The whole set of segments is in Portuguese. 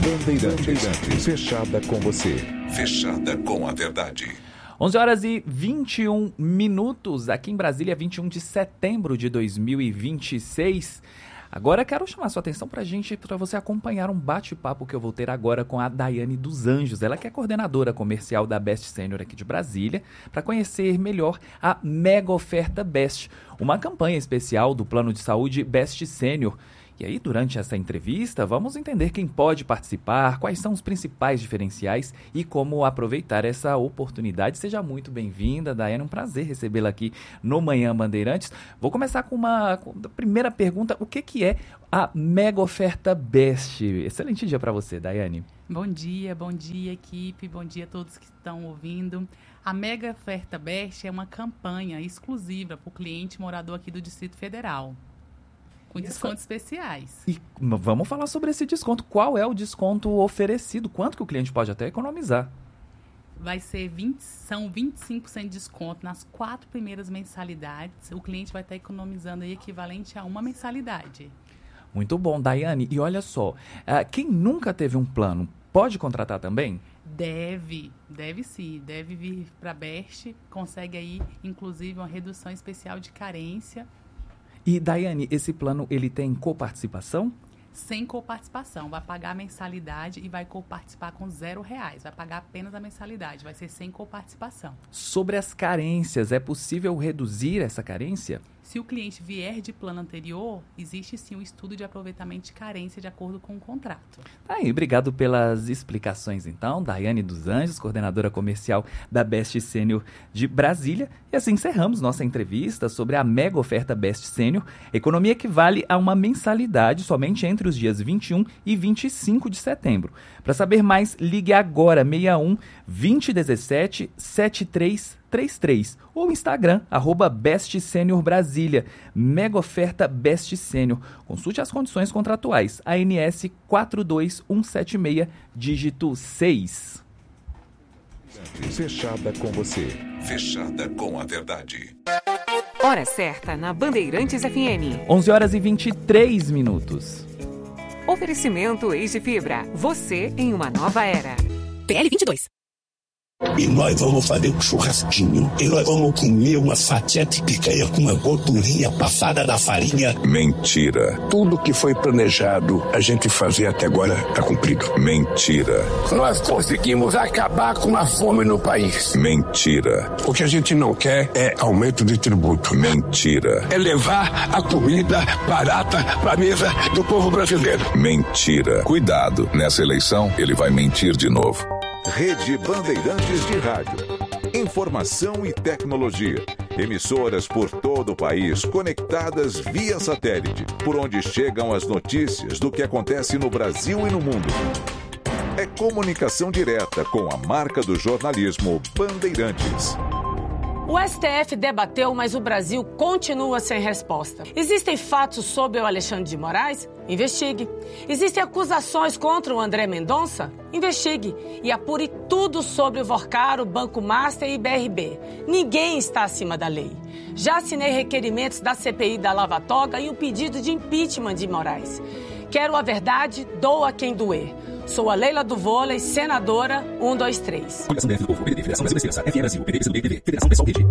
Bandeirantes. Fechada com você. Fechada com a verdade. 11 horas e 21 minutos, aqui em Brasília, 21 de setembro de 2026. Agora quero chamar sua atenção para você acompanhar um bate-papo que eu vou ter agora com a Daiane dos Anjos. Ela que é coordenadora comercial da Best Senior aqui de Brasília, para conhecer melhor a Mega Oferta Best, uma campanha especial do Plano de Saúde Best Senior. E aí, durante essa entrevista, vamos entender quem pode participar, quais são os principais diferenciais e como aproveitar essa oportunidade. Seja muito bem-vinda, Daiane, um prazer recebê-la aqui no Manhã Bandeirantes. Vou começar com a primeira pergunta, o que é a Mega Oferta Best? Excelente dia para você, Daiane. Bom dia, equipe, bom dia a todos que estão ouvindo. A Mega Oferta Best é uma campanha exclusiva para o cliente morador aqui do Distrito Federal, com descontos especiais. E vamos falar sobre esse desconto. Qual é o desconto oferecido? Quanto que o cliente pode até economizar? São 25% de desconto nas 4 primeiras mensalidades. O cliente vai estar economizando aí equivalente a uma mensalidade. Muito bom, Daiane. E olha só, quem nunca teve um plano, pode contratar também? Deve sim. Deve vir para a Best. Consegue aí, inclusive, uma redução especial de carência. E, Daiane, esse plano, ele tem coparticipação? Sem coparticipação. Vai pagar a mensalidade e vai coparticipar com R$0. Vai pagar apenas a mensalidade. Vai ser sem coparticipação. Sobre as carências, é possível reduzir essa carência? Se o cliente vier de plano anterior, existe sim um estudo de aproveitamento de carência de acordo com o contrato. Aí, obrigado pelas explicações então, Daiane dos Anjos, coordenadora comercial da Best Senior de Brasília. E assim encerramos nossa entrevista sobre a Mega Oferta Best Senior, economia que vale a uma mensalidade somente entre os dias 21 e 25 de setembro. Para saber mais, ligue agora 61 2017 7333 ou Instagram, @Best Senior Brasília, Mega Oferta Best Senior. Consulte as condições contratuais, ANS 42176, dígito 6. Fechada com você. Fechada com a verdade. Hora certa na Bandeirantes FM. 11 horas e 23 minutos. Oferecimento Eis de Fibra. Você em uma nova era. PL 22. E nós vamos fazer um churrasquinho. E nós vamos comer uma fatia de picanha com uma gordurinha passada da farinha. Mentira. Tudo que foi planejado a gente fazer até agora está cumprido. Mentira. Nós conseguimos acabar com a fome no país. Mentira. O que a gente não quer é aumento de tributo. Mentira. É levar a comida barata para a mesa do povo brasileiro. Mentira. Cuidado, nessa eleição ele vai mentir de novo. Rede Bandeirantes de Rádio. Informação e tecnologia. Emissoras por todo o país conectadas via satélite, por onde chegam as notícias do que acontece no Brasil e no mundo. É comunicação direta com a marca do jornalismo Bandeirantes. O STF debateu, mas o Brasil continua sem resposta. Existem fatos sobre o Alexandre de Moraes? Investigue. Existem acusações contra o André Mendonça? Investigue. E apure tudo sobre o Vorcaro, Banco Master e BRB. Ninguém está acima da lei. Já assinei requerimentos da CPI da Lava Toga e o pedido de impeachment de Moraes. Quero a verdade, doa quem doer. Sou a Leila do Vôlei, senadora 123. Coligação DF do Povo, PDT, Federação Brasil Esperança, FE Brasil, PT, PCdoB, TV, Federação Pessoal Rede.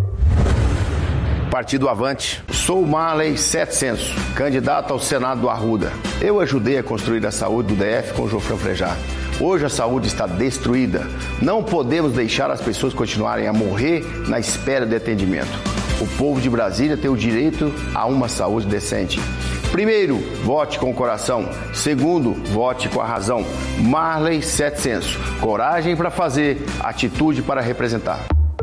Partido Avante. Sou Marley 700, candidato ao Senado do Arruda. Eu ajudei a construir a saúde do DF com o Jofrão Frejá. Hoje a saúde está destruída. Não podemos deixar as pessoas continuarem a morrer na espera de atendimento. O povo de Brasília tem o direito a uma saúde decente. Primeiro, vote com o coração. Segundo, vote com a razão. Marley 700. Coragem para fazer, atitude para representar.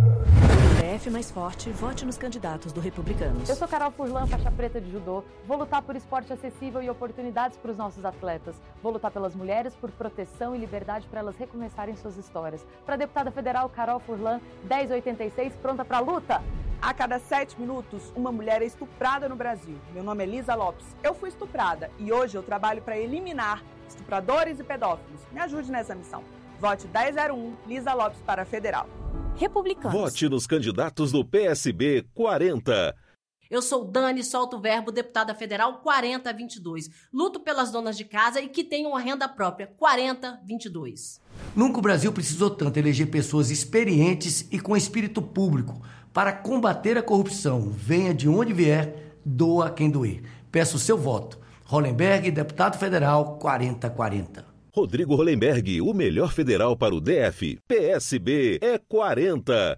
DF mais forte, vote nos candidatos do Republicanos. Eu sou Carol Furlan, faixa preta de judô. Vou lutar por esporte acessível e oportunidades para os nossos atletas. Vou lutar pelas mulheres, por proteção e liberdade para elas recomeçarem suas histórias. Para a deputada federal Carol Furlan, 1086, pronta para a luta. A cada 7 minutos, uma mulher é estuprada no Brasil. Meu nome é Lisa Lopes. Eu fui estuprada e hoje eu trabalho para eliminar estupradores e pedófilos. Me ajude nessa missão. Vote 1001, Lisa Lopes para federal. Republicanos. Vote nos candidatos do PSB 40. Eu sou Dani Solto Verbo, deputada federal 4022. Luto pelas donas de casa e que tenham uma renda própria 4022. Nunca o Brasil precisou tanto eleger pessoas experientes e com espírito público para combater a corrupção. Venha de onde vier, doa quem doer. Peço o seu voto. Hollenberg, deputado federal 4040. Rodrigo Hollenberg, o melhor federal para o DF. PSB é 40.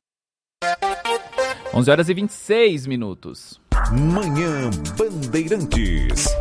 11 horas e 26 minutos. Manhã Bandeirantes.